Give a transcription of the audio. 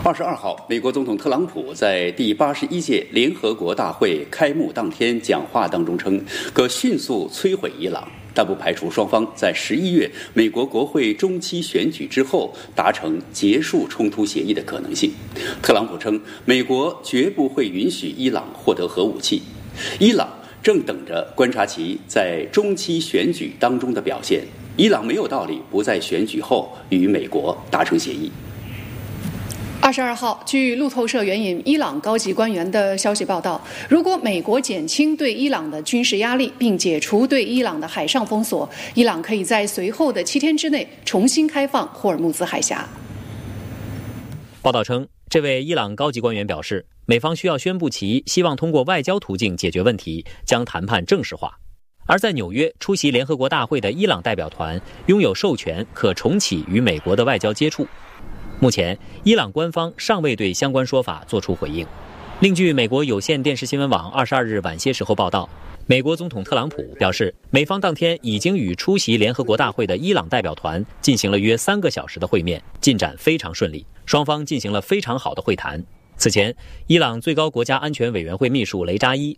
22号，美国总统特朗普在第81届联合国大会开幕当天讲话当中称，可迅速摧毁伊朗，但不排除双方在11月美国国会中期选举之后达成结束冲突协议的可能性。特朗普称，美国绝不会允许伊朗获得核武器，伊朗正等着观察其在中期选举当中的表现。伊朗没有道理不在选举后与美国达成协议。 22号，据路透社援引伊朗高级官员的消息报道，如果美国减轻对伊朗的军事压力，并解除对伊朗的海上封锁，伊朗可以在随后的7天之内重新开放霍尔木兹海峡。 报道称，这位伊朗高级官员表示，美方需要宣布其希望通过外交途径解决问题，将谈判正式化。而在纽约出席联合国大会的伊朗代表团拥有授权，可重启与美国的外交接触。目前，伊朗官方尚未对相关说法作出回应。另据美国有线电视新闻网22日晚些时候报道，美国总统特朗普表示，美方当天已经与出席联合国大会的伊朗代表团进行了约3个小时的会面，进展非常顺利，双方进行了非常好的会谈。此前，伊朗最高国家安全委员会秘书雷扎伊